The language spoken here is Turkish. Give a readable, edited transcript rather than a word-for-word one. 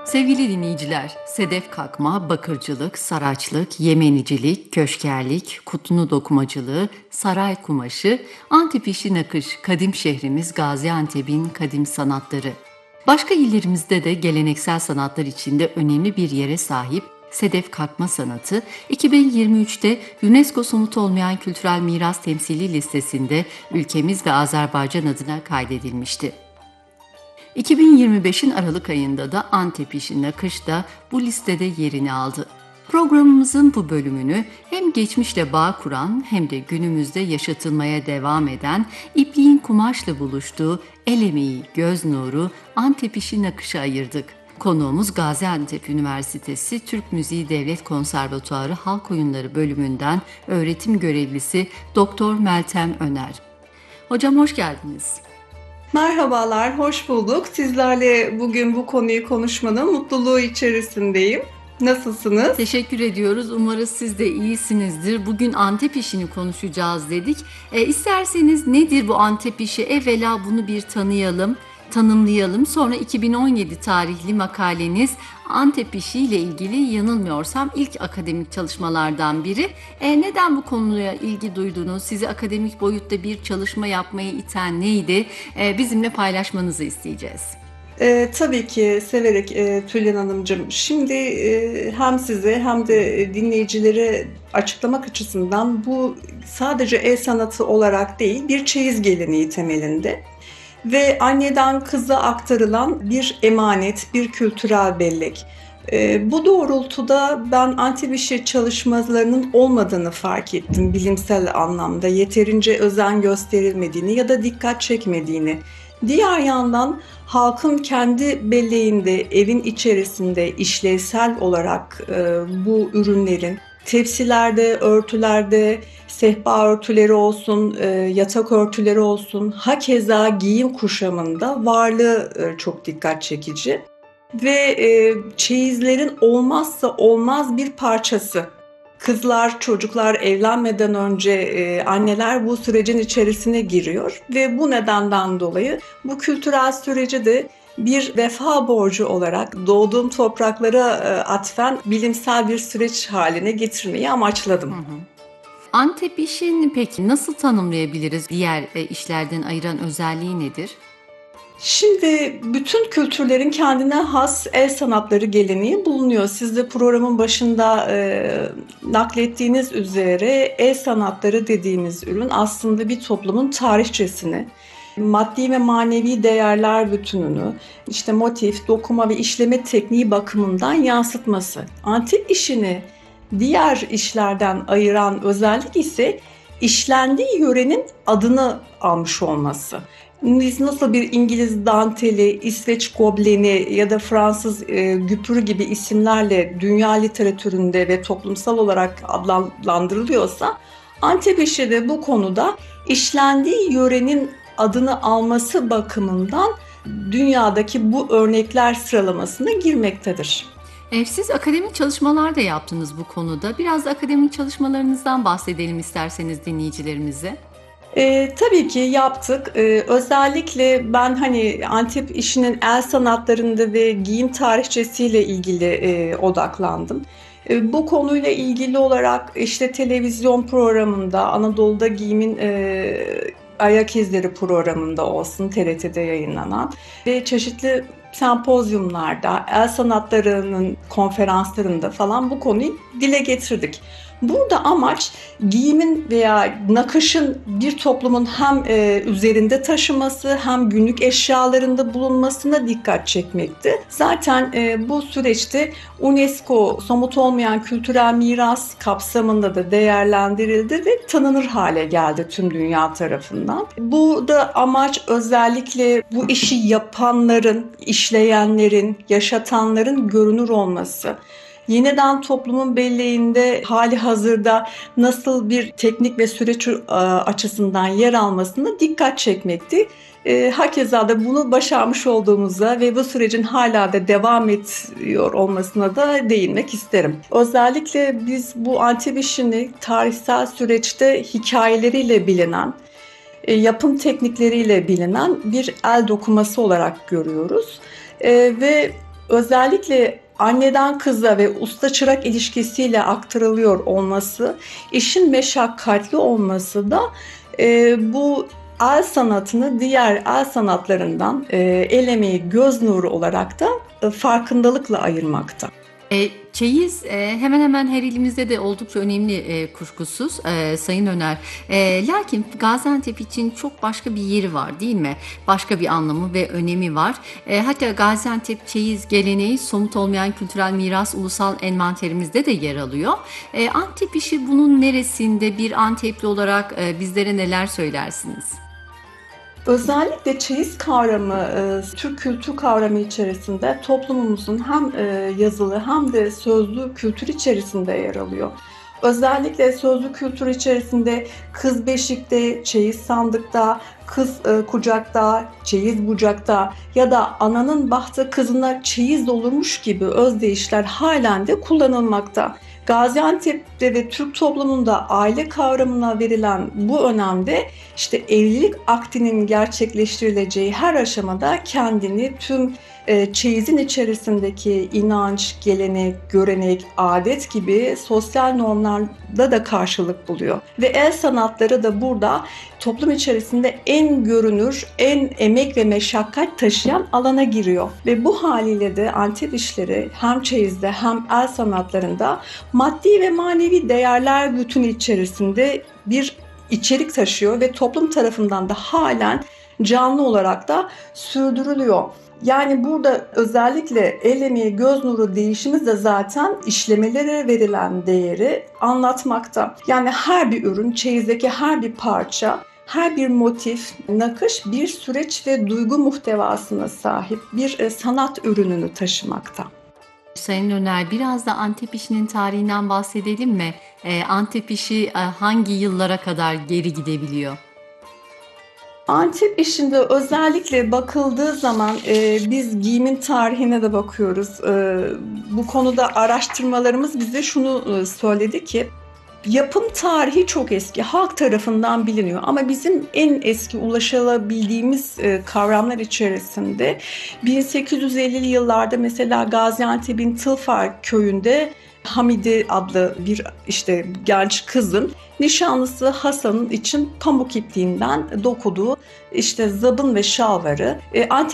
Sevgili dinleyiciler, sedef kakma, bakırcılık, saraçlık, yemenicilik, köşkerlik, kutunu dokumacılığı, saray kumaşı, Antep işi nakış, kadim şehrimiz Gaziantep'in kadim sanatları. Başka illerimizde de geleneksel sanatlar içinde önemli bir yere sahip sedef kakma sanatı, 2023'te UNESCO somut olmayan kültürel miras temsili listesinde ülkemiz ve Azerbaycan adına kaydedilmişti. 2025'in Aralık ayında da Antep işi nakış da bu listede yerini aldı. Programımızın bu bölümünü hem geçmişle bağ kuran hem de günümüzde yaşatılmaya devam eden ipliğin kumaşla buluştuğu el emeği, göz nuru Antep işi nakışa ayırdık. Konuğumuz Gaziantep Üniversitesi Türk Müziği Devlet Konservatuarı Halk Oyunları bölümünden öğretim görevlisi Doktor Meltem Öner. Hocam hoş geldiniz. Merhabalar, hoş bulduk. Sizlerle bugün bu konuyu konuşmanın mutluluğu içerisindeyim. Nasılsınız? Teşekkür ediyoruz. Umarız siz de iyisinizdir. Bugün Antep işini konuşacağız dedik. İsterseniz nedir bu Antep işi? Evvela bunu bir tanımlayalım. Sonra 2017 tarihli makaleniz Antep işi ile ilgili yanılmıyorsam ilk akademik çalışmalardan biri. Neden bu konuya ilgi duydunuz? Sizi akademik boyutta bir çalışma yapmaya iten neydi? Bizimle paylaşmanızı isteyeceğiz. Tabii ki severek Tülin Hanımcığım. Şimdi hem size hem de dinleyicilere açıklamak açısından bu sadece el sanatı olarak değil, bir çeyiz geleneği temelinde. Ve anneden kıza aktarılan bir emanet, bir kültürel bellek. Bu doğrultuda ben Antep işi çalışmalarının olmadığını fark ettim bilimsel anlamda. Yeterince özen gösterilmediğini ya da dikkat çekmediğini. Diğer yandan halkın kendi belleğinde, evin içerisinde işlevsel olarak bu ürünlerin tepsilerde, örtülerde, sehpa örtüleri olsun, yatak örtüleri olsun, hakeza giyim kuşamında varlığı çok dikkat çekici. Ve çeyizlerin olmazsa olmaz bir parçası. Kızlar, çocuklar evlenmeden önce anneler bu sürecin içerisine giriyor ve bu nedenden dolayı bu kültürel süreci de bir vefa borcu olarak doğduğum topraklara atfen bilimsel bir süreç haline getirmeyi amaçladım. Antep işini peki nasıl tanımlayabiliriz? Diğer işlerden ayıran özelliği nedir? Şimdi bütün kültürlerin kendine has el sanatları geleneği bulunuyor. Siz de programın başında naklettiğiniz üzere el sanatları dediğimiz ürün aslında bir toplumun tarihçesini, maddi ve manevi değerler bütününü, işte motif, dokuma ve işleme tekniği bakımından yansıtması. Antep işini diğer işlerden ayıran özellik ise işlendiği yörenin adını almış olması. Biz nasıl bir İngiliz danteli, İsveç gobleni ya da Fransız güpürü gibi isimlerle dünya literatüründe ve toplumsal olarak adlandırılıyorsa, Antep işi de bu konuda işlendiği yörenin adını alması bakımından dünyadaki bu örnekler sıralamasına girmektedir. Siz akademik çalışmalar da yaptınız bu konuda. Biraz da akademik çalışmalarınızdan bahsedelim isterseniz dinleyicilerimize. Tabii ki yaptık. Özellikle ben Antep işinin el sanatlarında ve giyim tarihçesiyle ilgili odaklandım. Bu konuyla ilgili olarak işte televizyon programında, Anadolu'da Giyimin Ayak İzleri programında olsun, TRT'de yayınlanan ve çeşitli sempozyumlarda, el sanatlarının konferanslarında falan bu konuyu dile getirdik. Burada amaç giyimin veya nakışın bir toplumun hem üzerinde taşıması hem günlük eşyalarında bulunmasına dikkat çekmekti. Zaten bu süreçte UNESCO somut olmayan kültürel miras kapsamında da değerlendirildi ve tanınır hale geldi tüm dünya tarafından. Bu da amaç özellikle bu işi yapanların, işleyenlerin, yaşatanların görünür olması. Yeniden toplumun belleğinde hali hazırda nasıl bir teknik ve süreç açısından yer almasına dikkat çekmekti. Hakeza da bunu başarmış olduğumuza ve bu sürecin hala da devam ediyor olmasına da değinmek isterim. Özellikle biz bu Antep işini tarihsel süreçte hikayeleriyle bilinen, yapım teknikleriyle bilinen bir el dokuması olarak görüyoruz. Ve özellikle anneden kıza ve usta çırak ilişkisiyle aktarılıyor olması, işin meşakkatli olması da bu el sanatını diğer el sanatlarından el emeği, göz nuru olarak da farkındalıkla ayırmakta. Çeyiz hemen hemen her ilimizde de oldukça önemli kuşkusuz Sayın Öner. Lakin Gaziantep için çok başka bir yeri var değil mi? Başka bir anlamı ve önemi var. Hatta Gaziantep çeyiz geleneği somut olmayan kültürel miras ulusal envanterimizde de yer alıyor. Antep işi bunun neresinde, bir Antepli olarak bizlere neler söylersiniz? Özellikle çeyiz kavramı, Türk kültür kavramı içerisinde toplumumuzun hem yazılı hem de sözlü kültür içerisinde yer alıyor. Özellikle sözlü kültür içerisinde kız beşikte, çeyiz sandıkta, kız kucakta, çeyiz bucakta ya da ananın bahtı kızına çeyiz olurmuş gibi özdeyişler halen de kullanılmakta. Gaziantep'te ve Türk toplumunda aile kavramına verilen bu önemde işte evlilik akdinin gerçekleştirileceği her aşamada kendini tüm çeyizin içerisindeki inanç, gelenek, görenek, adet gibi sosyal normlarda da karşılık buluyor. Ve el sanatları da burada toplum içerisinde en görünür, en emek ve meşakkat taşıyan alana giriyor. Ve bu haliyle de Antep işleri hem çeyizde hem el sanatlarında maddi ve manevi değerler bütünü içerisinde bir içerik taşıyor ve toplum tarafından da halen canlı olarak da sürdürülüyor. Yani burada özellikle el emeği, göz nuru değişimi de zaten işlemelere verilen değeri anlatmakta. Yani her bir ürün, çeyizdeki her bir parça, her bir motif, nakış bir süreç ve duygu muhtevasına sahip bir sanat ürününü taşımakta. Sayın Öner, biraz da Antep işinin tarihinden bahsedelim mi? Antep işi hangi yıllara kadar geri gidebiliyor? Antep işinde özellikle bakıldığı zaman biz giyimin tarihine de bakıyoruz. Bu konuda araştırmalarımız bize şunu söyledi ki yapım tarihi çok eski, halk tarafından biliniyor ama bizim en eski ulaşabildiğimiz kavramlar içerisinde 1850'li yıllarda mesela Gaziantep'in Tılfar köyünde Hamide adlı bir işte genç kızın nişanlısı Hasan'ın için pamuk ipliğinden dokuduğu işte zabın ve şalvarı Antep